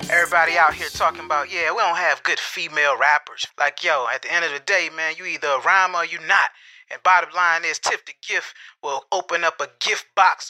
Everybody out here talking about, yeah, we don't have good female rappers. Like, yo, at the end of the day, man, you either a rhymer or you not. And bottom line is, Tiff the Gift will open up a gift box